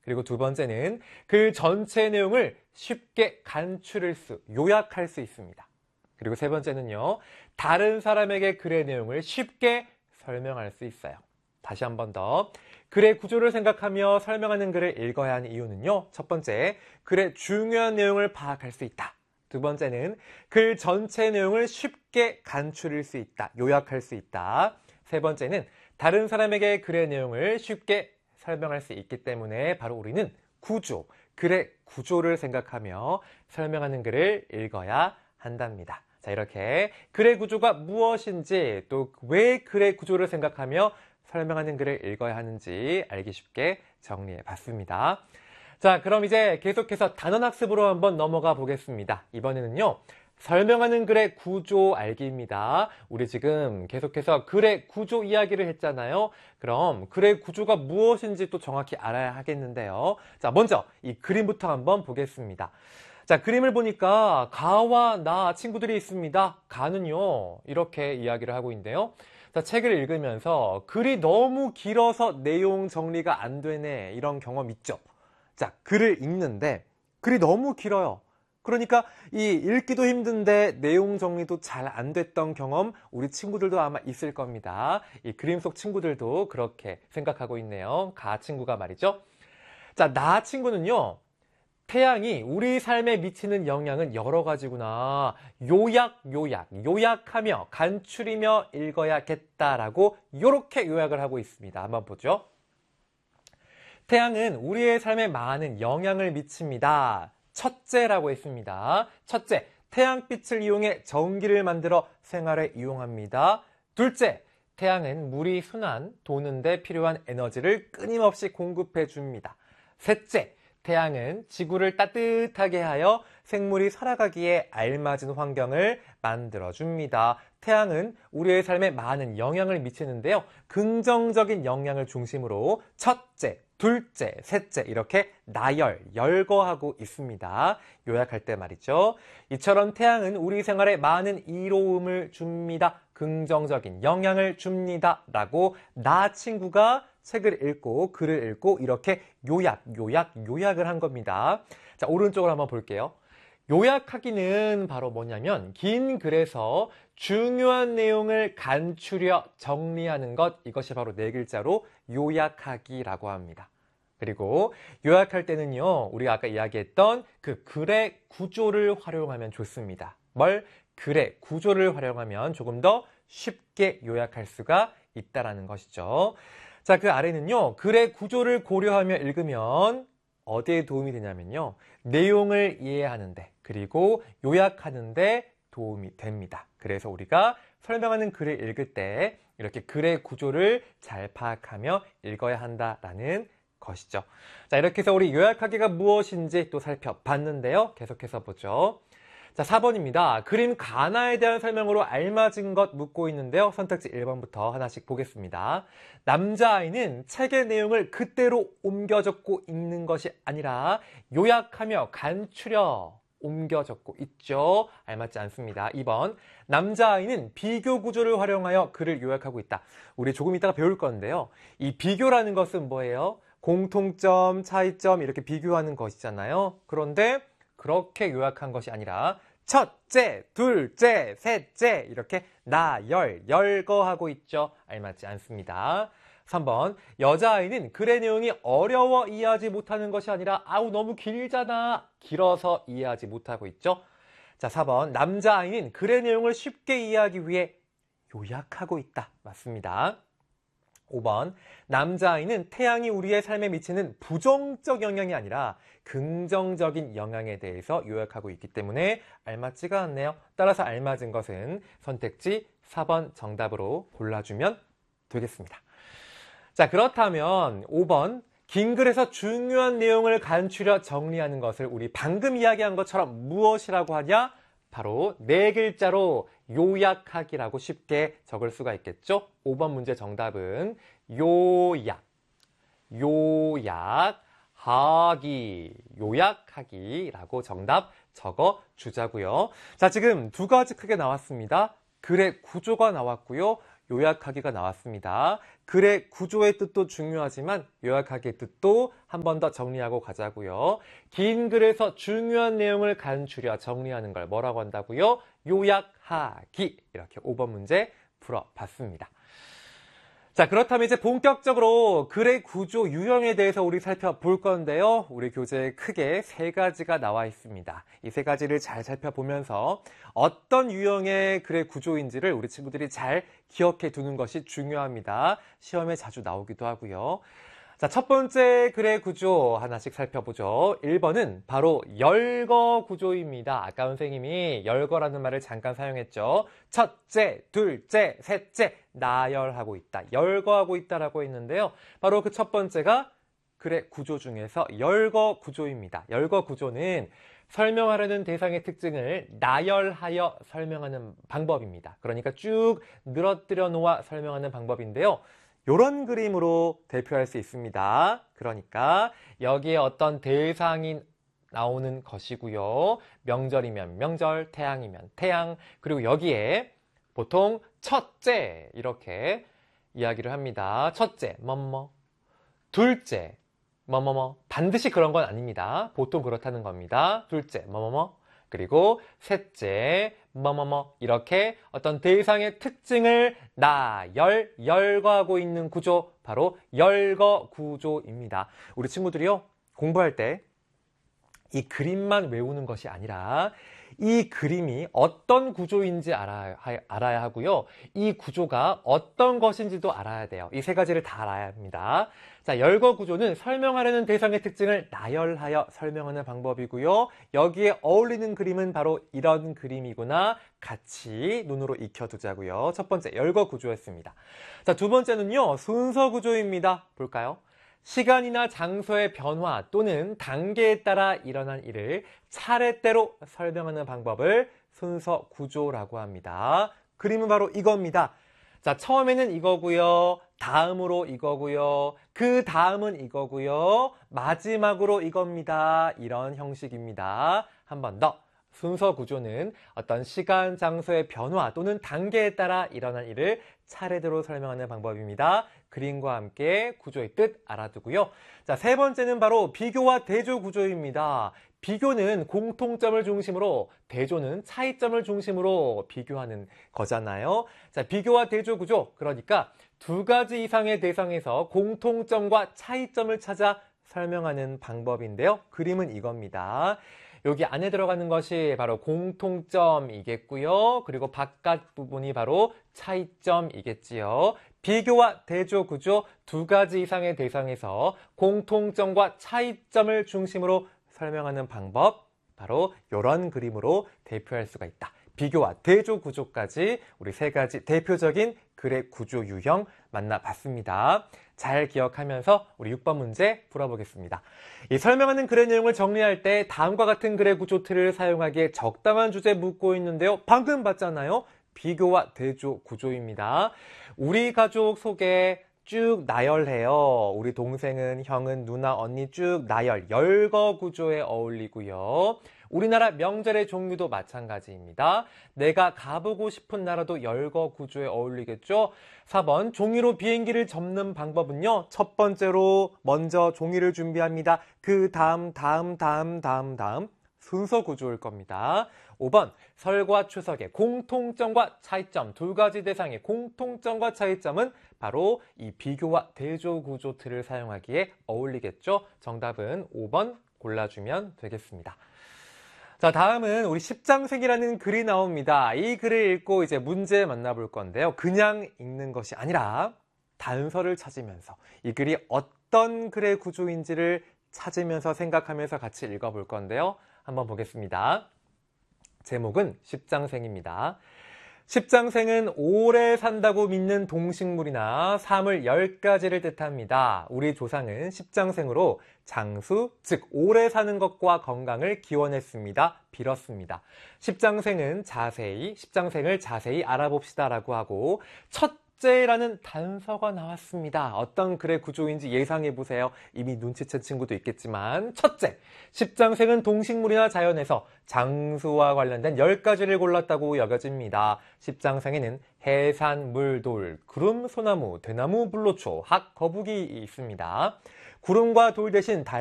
그리고 두 번째는 그 전체 내용을 쉽게 요약할 수 있습니다. 그리고 세 번째는요, 다른 사람에게 글의 내용을 쉽게 설명할 수 있어요. 다시 한 번 더. 글의 구조를 생각하며 설명하는 글을 읽어야 하는 이유는요, 첫 번째, 글의 중요한 내용을 파악할 수 있다. 두 번째는 글 전체 내용을 쉽게 간추릴 수 있다. 요약할 수 있다. 세 번째는 다른 사람에게 글의 내용을 쉽게 설명할 수 있기 때문에 바로 우리는 글의 구조를 생각하며 설명하는 글을 읽어야 한답니다. 자, 이렇게 글의 구조가 무엇인지 또 왜 글의 구조를 생각하며 설명하는 글을 읽어야 하는지 알기 쉽게 정리해 봤습니다. 자, 그럼 이제 계속해서 단원학습으로 한번 넘어가 보겠습니다. 이번에는요, 설명하는 글의 구조 알기입니다. 우리 지금 계속해서 글의 구조 이야기를 했잖아요. 그럼 글의 구조가 무엇인지 또 정확히 알아야 하겠는데요. 자, 먼저 이 그림부터 한번 보겠습니다. 자, 그림을 보니까 가와 나 친구들이 있습니다. 가는요, 이렇게 이야기를 하고 있는데요. 자, 책을 읽으면서 글이 너무 길어서 내용 정리가 안 되네, 이런 경험 있죠? 자, 글을 읽는데 글이 너무 길어요. 그러니까 이 읽기도 힘든데 내용 정리도 잘 안 됐던 경험 우리 친구들도 아마 있을 겁니다. 이 그림 속 친구들도 그렇게 생각하고 있네요. 가 친구가 말이죠. 자, 나 친구는요, 태양이 우리 삶에 미치는 영향은 여러 가지구나. 요약하며 간추리며 읽어야겠다라고 이렇게 요약을 하고 있습니다. 한번 보죠. 태양은 우리의 삶에 많은 영향을 미칩니다. 첫째라고 했습니다. 첫째, 태양빛을 이용해 전기를 만들어 생활에 이용합니다. 둘째, 태양은 물이 도는 데 필요한 에너지를 끊임없이 공급해 줍니다. 셋째, 태양은 지구를 따뜻하게 하여 생물이 살아가기에 알맞은 환경을 만들어줍니다. 태양은 우리의 삶에 많은 영향을 미치는데요. 긍정적인 영향을 중심으로 첫째, 둘째, 셋째 이렇게 열거하고 있습니다. 요약할 때 말이죠. 이처럼 태양은 우리 생활에 많은 이로움을 줍니다. 긍정적인 영향을 줍니다. 라고 나 친구가 책을 읽고 글을 읽고 이렇게 요약을 한 겁니다. 자, 오른쪽으로 한번 볼게요. 요약하기는 바로 뭐냐면 긴 글에서 중요한 내용을 간추려 정리하는 것, 이것이 바로 네 글자로 요약하기라고 합니다. 그리고 요약할 때는요, 우리가 아까 이야기했던 그 글의 구조를 활용하면 좋습니다. 글의 구조를 활용하면 조금 더 쉽게 요약할 수가 있다라는 것이죠. 자, 그 아래는요, 글의 구조를 고려하며 읽으면 어디에 도움이 되냐면요, 내용을 이해하는데 그리고 요약하는데 도움이 됩니다. 그래서 우리가 설명하는 글을 읽을 때 이렇게 글의 구조를 잘 파악하며 읽어야 한다라는 것이죠. 자, 이렇게 해서 우리 요약하기가 무엇인지 또 살펴봤는데요. 계속해서 보죠. 자, 4번입니다. 그림 가나에 대한 설명으로 알맞은 것 묻고 있는데요. 선택지 1번부터 하나씩 보겠습니다. 남자아이는 책의 내용을 그대로 옮겨 적고 읽는 것이 아니라 요약하며 간추려 옮겨 적고 있죠. 알맞지 않습니다. 2번, 남자아이는 비교 구조를 활용하여 글을 요약하고 있다. 우리 조금 이따가 배울 건데요. 이 비교라는 것은 뭐예요? 공통점, 차이점 이렇게 비교하는 것이잖아요. 그런데 그렇게 요약한 것이 아니라 첫째, 둘째, 셋째 이렇게 열거하고 있죠. 알맞지 않습니다. 3번, 여자아이는 글의 내용이 어려워 이해하지 못하는 것이 아니라 너무 길잖아. 길어서 이해하지 못하고 있죠. 자, 4번, 남자아이는 글의 내용을 쉽게 이해하기 위해 요약하고 있다. 맞습니다. 5번, 남자아이는 태양이 우리의 삶에 미치는 부정적 영향이 아니라 긍정적인 영향에 대해서 요약하고 있기 때문에 알맞지가 않네요. 따라서 알맞은 것은 선택지 4번 정답으로 골라주면 되겠습니다. 자, 그렇다면 5번, 긴 글에서 중요한 내용을 간추려 정리하는 것을 우리 방금 이야기한 것처럼 무엇이라고 하냐? 바로 네 글자로 요약하기라고 쉽게 적을 수가 있겠죠. 5번 문제 정답은 요약하기라고 정답 적어 주자고요. 자, 지금 두 가지 크게 나왔습니다. 글의 구조가 나왔고요. 요약하기가 나왔습니다. 글의 구조의 뜻도 중요하지만 요약하기의 뜻도 한 번 더 정리하고 가자고요. 긴 글에서 중요한 내용을 간추려 정리하는 걸 뭐라고 한다고요? 요약하기. 이렇게 5번 문제 풀어봤습니다. 자, 그렇다면 이제 본격적으로 글의 구조 유형에 대해서 우리 살펴볼 건데요. 우리 교재에 크게 세 가지가 나와 있습니다. 이 세 가지를 잘 살펴보면서 어떤 유형의 글의 구조인지를 우리 친구들이 잘 기억해 두는 것이 중요합니다. 시험에 자주 나오기도 하고요. 자, 첫 번째 글의 구조 하나씩 살펴보죠. 1번은 바로 열거 구조입니다. 아까 선생님이 열거라는 말을 잠깐 사용했죠. 첫째, 둘째, 셋째, 나열하고 있다. 열거하고 있다라고 했는데요. 바로 그 첫 번째가 글의 구조 중에서 열거 구조입니다. 열거 구조는 설명하려는 대상의 특징을 나열하여 설명하는 방법입니다. 그러니까 쭉 늘어뜨려 놓아 설명하는 방법인데요. 이런 그림으로 대표할 수 있습니다. 그러니까 여기에 어떤 대상이 나오는 것이고요. 명절이면 명절, 태양이면 태양, 그리고 여기에 보통 첫째 이렇게 이야기를 합니다. 첫째, 뭐뭐, 둘째, 뭐뭐뭐, 반드시 그런 건 아닙니다. 보통 그렇다는 겁니다. 둘째, 뭐뭐뭐, 그리고 셋째, 뭐뭐뭐 이렇게 어떤 대상의 특징을 열거하고 있는 구조, 바로 열거 구조입니다. 우리 친구들이요, 공부할 때 이 그림만 외우는 것이 아니라 이 그림이 어떤 구조인지 알아야 하고요. 이 구조가 어떤 것인지도 알아야 돼요. 이 세 가지를 다 알아야 합니다. 자, 열거 구조는 설명하려는 대상의 특징을 나열하여 설명하는 방법이고요. 여기에 어울리는 그림은 바로 이런 그림이구나 같이 눈으로 익혀두자고요. 첫 번째, 열거 구조였습니다. 자, 두 번째는요, 순서 구조입니다. 볼까요? 시간이나 장소의 변화 또는 단계에 따라 일어난 일을 차례대로 설명하는 방법을 순서 구조라고 합니다. 그림은 바로 이겁니다. 자, 처음에는 이거고요. 다음으로 이거고요. 그 다음은 이거고요. 마지막으로 이겁니다. 이런 형식입니다. 한 번 더. 순서 구조는 어떤 시간, 장소의 변화 또는 단계에 따라 일어난 일을 차례대로 설명하는 방법입니다. 그림과 함께 구조의 뜻 알아두고요. 자, 세 번째는 바로 비교와 대조 구조입니다. 비교는 공통점을 중심으로, 대조는 차이점을 중심으로 비교하는 거잖아요. 자, 비교와 대조 구조, 그러니까 두 가지 이상의 대상에서 공통점과 차이점을 찾아 설명하는 방법인데요. 그림은 이겁니다. 여기 안에 들어가는 것이 바로 공통점이겠고요. 그리고 바깥 부분이 바로 차이점이겠지요. 비교와 대조 구조 두 가지 이상의 대상에서 공통점과 차이점을 중심으로 설명하는 방법, 바로 이런 그림으로 대표할 수가 있다. 비교와 대조 구조까지 우리 세 가지 대표적인 글의 구조 유형 만나봤습니다. 잘 기억하면서 우리 6번 문제 풀어보겠습니다. 이 설명하는 글의 내용을 정리할 때 다음과 같은 글의 구조 틀을 사용하기에 적당한 주제 묻고 있는데요. 방금 봤잖아요. 비교와 대조 구조입니다. 우리 가족 소개 쭉 나열해요. 우리 동생은, 형은, 누나, 언니 쭉 나열, 열거 구조에 어울리고요. 우리나라 명절의 종류도 마찬가지입니다. 내가 가보고 싶은 나라도 열거 구조에 어울리겠죠. 4번, 종이로 비행기를 접는 방법은요. 첫 번째로 먼저 종이를 준비합니다. 그 다음 순서 구조일 겁니다. 5번, 설과 추석의 공통점과 차이점, 두 가지 대상의 공통점과 차이점은 바로 이 비교와 대조 구조 틀을 사용하기에 어울리겠죠. 정답은 5번 골라주면 되겠습니다. 자, 다음은 우리 십장생이라는 글이 나옵니다. 이 글을 읽고 이제 문제 만나볼 건데요. 그냥 읽는 것이 아니라 단서를 찾으면서 이 글이 어떤 글의 구조인지를 찾으면서 생각하면서 같이 읽어볼 건데요. 한번 보겠습니다. 제목은 십장생입니다. 십장생은 오래 산다고 믿는 동식물이나 사물 10가지를 뜻합니다. 우리 조상은 십장생으로 장수, 즉 오래 사는 것과 건강을 기원했습니다. 빌었습니다. 십장생을 자세히 알아봅시다라고 하고 첫째 첫째라는 단서가 나왔습니다. 어떤 글의 구조인지 예상해 보세요. 이미 눈치챈 친구도 있겠지만 첫째, 십장생은 동식물이나 자연에서 장수와 관련된 10가지를 골랐다고 여겨집니다. 십장생에는 해산, 물, 돌, 구름, 소나무, 대나무, 불로초, 학, 거북이 있습니다. 구름과 돌 대신